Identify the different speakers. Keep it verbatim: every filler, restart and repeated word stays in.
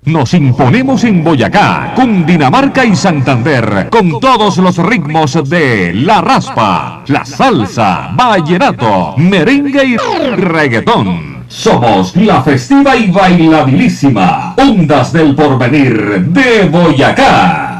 Speaker 1: Nos imponemos en Boyacá, Cundinamarca y Santander, con todos los ritmos de la raspa, la salsa, vallenato, merengue y reggaetón. Somos la festiva y bailabilísima Ondas del Porvenir de Boyacá.